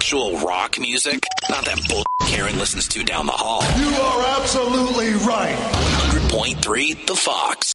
actual rock music, not that bull Karen listens to down the hall. You are absolutely right. 100.3 The Fox.